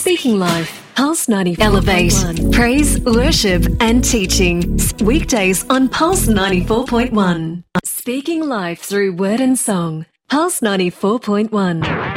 Speaking Life, Pulse 90. Elevate, praise, worship and teaching. Weekdays on Pulse 94.1. Speaking Life through word and song. Pulse 94.1.